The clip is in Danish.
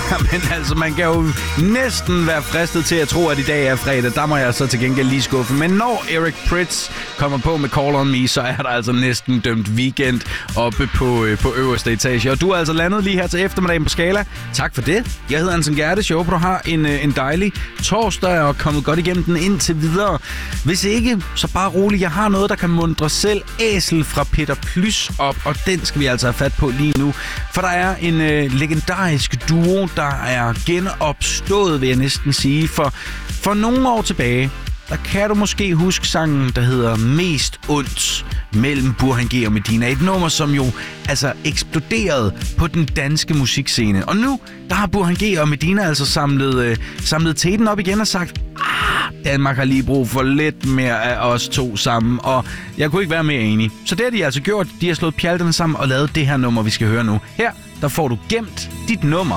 Men altså, man kan jo næsten være fristet til at tro, at i dag er fredag. Der må jeg så til gengæld lige skuffe. Men når Eric Prydz kommer på med Call On Me, så er der altså næsten dømt weekend oppe på øverste etage. Og du er altså landet lige her til eftermiddagen på Skala. Tak for det. Jeg hedder Anson Gerdes. Jeg håber, du har en dejlig torsdag og kommet godt igennem den indtil videre. Hvis ikke, så bare rolig. Jeg har noget, der kan mundre selv. Æsel fra Peter Plys op, og den skal vi altså have fat på lige nu. For der er en legendarisk duo, der er genopstået, vil jeg næsten sige. For nogle år tilbage, der kan du måske huske sangen, der hedder Mest Ondt mellem Burhan G og Medina. Et nummer, som jo altså eksploderede på den danske musikscene. Og nu, der har Burhan G og Medina altså samlet teten op igen og sagt, Danmark har lige brug for lidt mere af os to sammen, og jeg kunne ikke være mere enig. Så det har de altså gjort. De har slået pjalterne sammen og lavet det her nummer, vi skal høre nu. Her, der får du gemt dit nummer.